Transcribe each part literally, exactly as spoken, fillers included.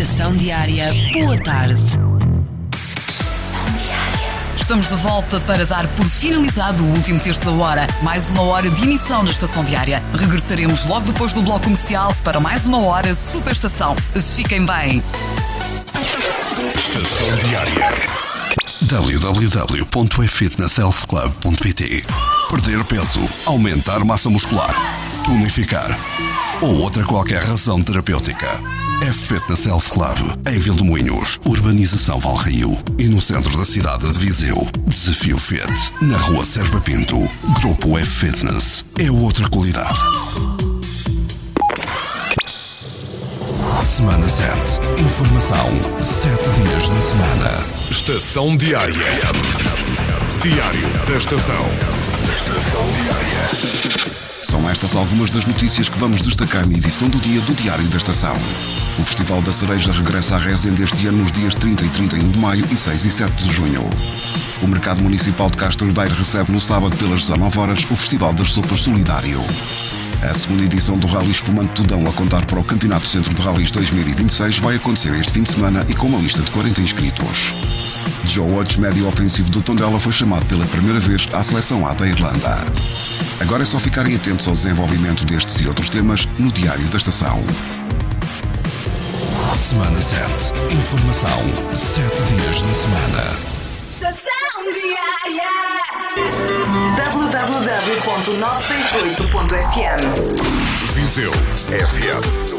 Estação Diária, boa tarde. Estamos de volta para dar por finalizado o último terço da hora. Mais uma hora de emissão na Estação Diária. Regressaremos logo depois do bloco comercial para mais uma hora Super Estação. Fiquem bem. Estação Diária. w w w ponto e fitness health club ponto p t. Perder peso, aumentar massa muscular, tonificar ou outra qualquer razão terapêutica. F-Fitness Health Club, em Vilmoinhos, Urbanização Valrio e no centro da cidade de Viseu. Desafio Fit, na rua Serpa Pinto. Grupo F-Fitness, é outra qualidade. Semana sete. Informação, sete dias da semana. Estação Diária. Diário da Estação. Estação Diária. São estas algumas das notícias que vamos destacar na edição do dia do Diário da Estação. O Festival da Cereja regressa à Resende este ano nos dias trinta e trinta e um de maio e seis e sete de junho. O Mercado Municipal de Castro Daire recebe no sábado pelas dezanove horas o Festival das Sopas Solidário. A segunda edição do Rally Espumante do Dão, a contar para o Campeonato Centro de Rallys dois mil e vinte e seis, vai acontecer este fim de semana e com uma lista de quarenta inscritos. Joe Hodge, médio ofensivo do Tondela, foi chamado pela primeira vez à seleção A da Irlanda. Agora é só ficarem atentos ao desenvolvimento destes e outros temas no Diário da Estação. Semana sete. Informação, sete dias da semana. Estação Diária. w w w ponto nove seis oito ponto f m. Viseu F M.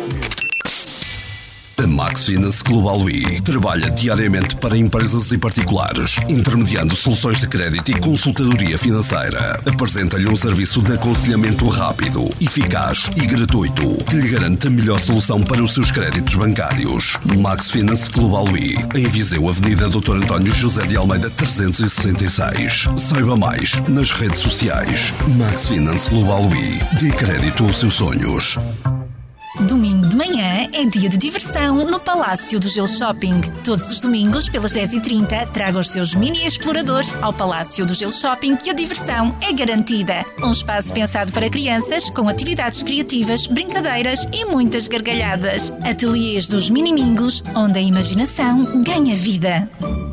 A Max Finance Global I trabalha diariamente para empresas e particulares, intermediando soluções de crédito e consultadoria financeira. Apresenta-lhe um serviço de aconselhamento rápido, eficaz e gratuito, que lhe garante a melhor solução para os seus créditos bancários. Max Finance Global I, em Viseu, Avenida doutor António José de Almeida trezentos e sessenta e seis. Saiba mais nas redes sociais. Max Finance Global I, dê crédito aos seus sonhos. Domingo de manhã é dia de diversão no Palácio do Gelo Shopping. Todos os domingos, pelas dez e trinta, traga os seus mini exploradores ao Palácio do Gelo Shopping e a diversão é garantida. Um espaço pensado para crianças, com atividades criativas, brincadeiras e muitas gargalhadas. Ateliês dos Minimingos, onde a imaginação ganha vida.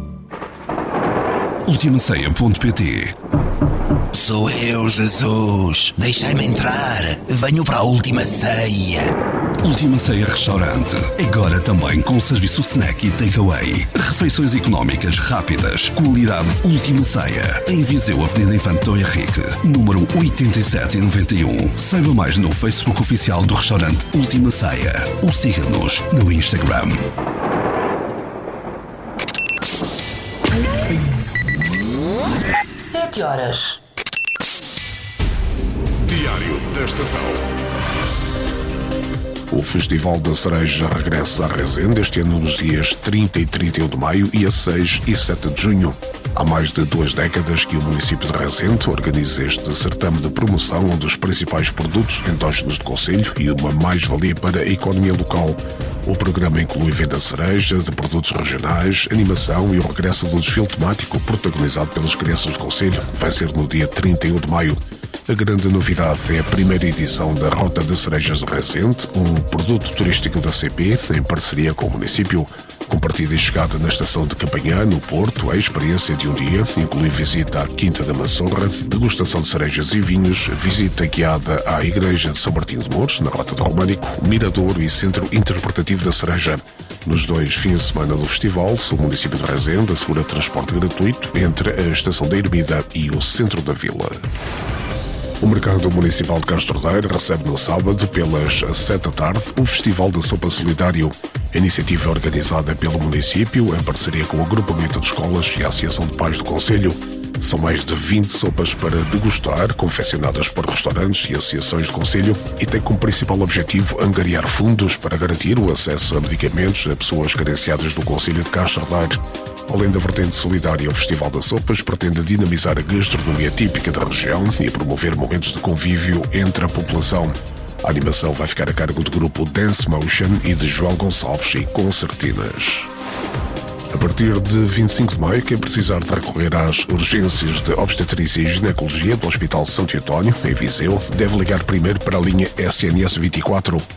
Ultimaceia ponto p t. Sou eu, Jesus. Deixai-me entrar. Venho para a última ceia. Última Ceia Restaurante, agora também com serviço snack e takeaway. Refeições económicas, rápidas, qualidade Última Ceia. Em Viseu, Avenida Infante Dom Henrique, número oitenta e sete e noventa e um. Saiba mais no Facebook oficial do restaurante Última Ceia ou siga-nos no Instagram. sete horas. Diário da Estação. O Festival da Cereja regressa à Resende este ano nos dias trinta e trinta e um de maio e a seis e sete de junho. Há mais de duas décadas que o município de Resende organiza este certame de promoção onde os principais produtos endógenos do concelho e uma mais-valia para a economia local. O programa inclui venda de cereja, de produtos regionais, animação e o regresso do desfile temático protagonizado pelas crianças do concelho. Vai ser no dia trinta e um de maio. A grande novidade é a primeira edição da Rota de Cerejas de Resende, um produto turístico da C P, em parceria com o município. Com partida e chegada na estação de Campanhã, no Porto, a experiência de um dia inclui visita à Quinta da Massorra, degustação de cerejas e vinhos, visita guiada à Igreja de São Martinho de Mouros, na Rota do Românico, Miradouro e Centro Interpretativo da Cereja. Nos dois fins de semana do festival, o município de Resende assegura transporte gratuito entre a estação da Ermida e o centro da vila. O Mercado Municipal de Castro Daire recebe no sábado, pelas sete da tarde, o Festival da Sopa Solidário. A iniciativa é organizada pelo município, em parceria com o Agrupamento de Escolas e a Associação de Pais do Concelho. São mais de vinte sopas para degustar, confeccionadas por restaurantes e associações do concelho, e tem como principal objetivo angariar fundos para garantir o acesso a medicamentos a pessoas carenciadas do concelho de Castro Daire. Além da vertente solidária, o Festival das Sopas pretende dinamizar a gastronomia típica da região e promover momentos de convívio entre a população. A animação vai ficar a cargo do grupo Dance Motion e de João Gonçalves e Concertinas. A partir de vinte e cinco de maio, quem precisar de recorrer às urgências de obstetrícia e ginecologia do Hospital Santo António, em Viseu, deve ligar primeiro para a linha S N S vinte e quatro.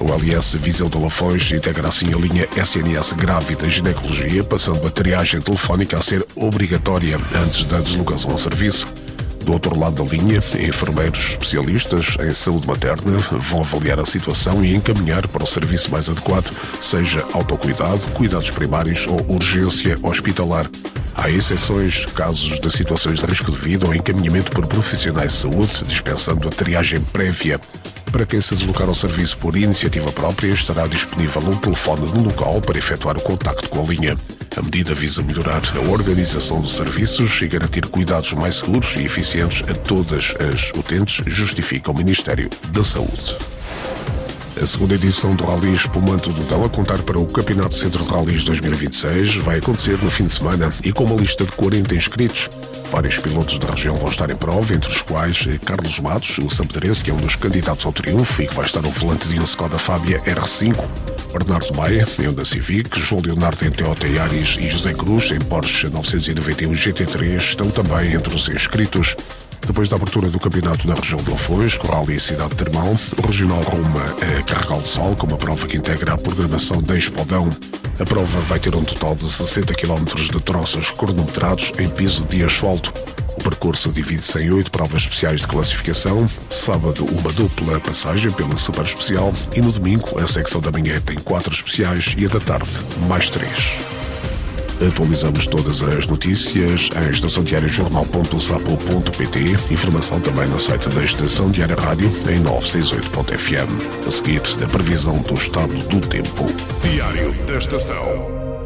O L S Viseu de Lafões integra assim a linha S N S Grávida Ginecologia, passando a triagem telefónica a ser obrigatória antes da deslocação ao serviço. Do outro lado da linha, enfermeiros especialistas em saúde materna vão avaliar a situação e encaminhar para o serviço mais adequado, seja autocuidado, cuidados primários ou urgência hospitalar. Há exceções, casos de situações de risco de vida ou encaminhamento por profissionais de saúde, dispensando a triagem prévia. Para quem se deslocar ao serviço por iniciativa própria, estará disponível um telefone no local para efetuar o contacto com a linha. A medida visa melhorar a organização dos serviços e garantir cuidados mais seguros e eficientes a todas as utentes, justifica o Ministério da Saúde. A segunda edição do Rally Espumante do Dão, a contar para o Campeonato Centro de Rallys dois mil e vinte e seis, vai acontecer no fim de semana e com uma lista de quarenta inscritos. Vários pilotos da região vão estar em prova, entre os quais Carlos Matos, o sampedrense, que é um dos candidatos ao triunfo e que vai estar ao volante de um Skoda Fábia R cinco. Bernardo Maia, em Honda Civic, João Leonardo em Toyota Yaris e José Cruz, em Porsche novecentos e noventa e um G T três, estão também entre os inscritos. Depois da abertura do campeonato na região de Lafões, Rally e Cidade Termal, o regional ruma a Carregal de Sal, com uma prova que integra a programação da Explodão. A prova vai ter um total de sessenta quilómetros de troças cronometrados em piso de asfalto. O percurso divide-se em oito provas especiais de classificação. Sábado, uma dupla passagem pela Super Especial e no domingo, a secção da manhã tem quatro especiais e a da tarde, mais três. Atualizamos todas as notícias em estação diária jornal ponto sapo ponto pt. Informação também no site da Estação Diária Rádio em nove seis oito ponto f m. A seguir, a previsão do estado do tempo. Diário da Estação.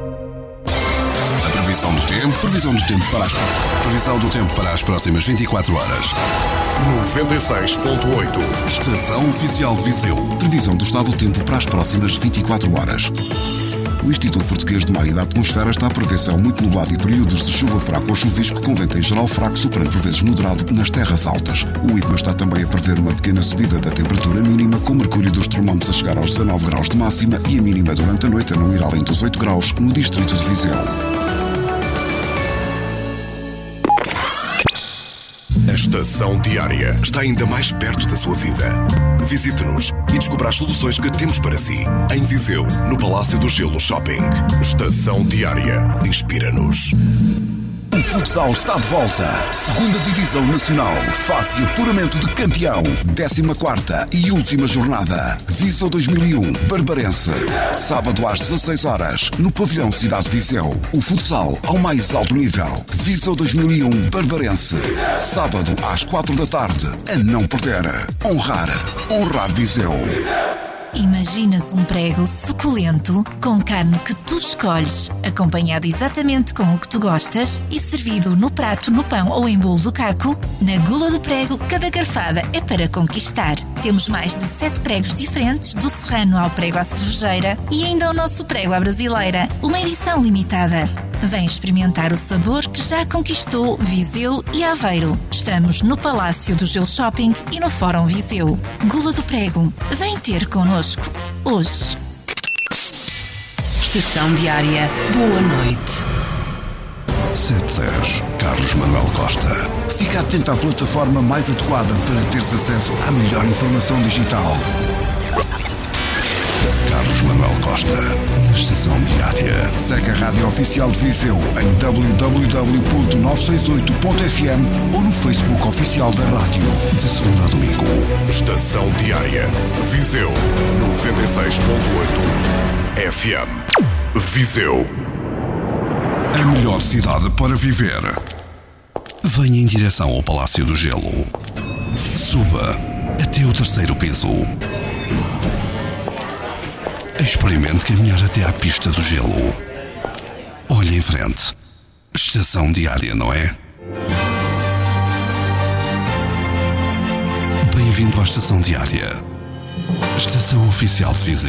A previsão do tempo, previsão do tempo para as previsão do tempo para as próximas vinte e quatro horas. noventa e seis ponto oito. Estação Oficial de Viseu. Previsão do estado do tempo para as próximas vinte e quatro horas. O Instituto Português do Mar e da Atmosfera está a prever céu muito nublado e períodos de chuva fraca ou chuvisco com vento em geral fraco, soprando por vezes moderado nas terras altas. O IPMA está também a prever uma pequena subida da temperatura mínima, com o mercúrio dos termómetros a chegar aos dezanove graus de máxima e a mínima durante a noite a não ir além dos oito graus no distrito de Viseu. A Estação Diária está ainda mais perto da sua vida. Visite-nos e descubra as soluções que temos para si. Em Viseu, no Palácio do Gelo Shopping. Estação Diária. Inspira-nos. O futsal está de volta. Segunda Divisão Nacional. Fase de apuramento de campeão. décima quarta e última jornada. Viseu dois mil e um. Barbarense. Sábado às dezasseis horas. No Pavilhão Cidade de Viseu. O futsal ao mais alto nível. Viseu dois mil e um. Barbarense. Sábado às quatro da tarde. A não perder. Honrar. Honrar Viseu. Imaginas um prego suculento com carne que tu escolhes, acompanhado exatamente com o que tu gostas e servido no prato, no pão ou em bolo do caco? Na Gula do Prego, cada garfada é para conquistar. Temos mais de sete pregos diferentes, do serrano ao prego à cervejeira e ainda o nosso prego à brasileira, uma edição limitada. Vem experimentar o sabor que já conquistou Viseu e Aveiro. Estamos no Palácio do Gelo Shopping e no Fórum Viseu. Gula do Prego, vem ter connosco hoje. Estação Diária, boa noite. sete dez, Carlos Manuel Costa. Fica atento à plataforma mais adequada para teres acesso à melhor informação digital. Carlos Manuel Costa, na Estação Diária. Segue a Rádio Oficial de Viseu em w w w ponto novecentos e sessenta e oito ponto f m ou no Facebook Oficial da Rádio. De segunda a domingo. Estação Diária. Viseu noventa e seis ponto oito F M. Viseu. A melhor cidade para viver. Venha em direção ao Palácio do Gelo. Suba até o terceiro piso. Experimente caminhar até à pista do gelo. Olhe em frente. Estação Diária, não é? Bem-vindo à Estação Diária. Estação Oficial de Viseu.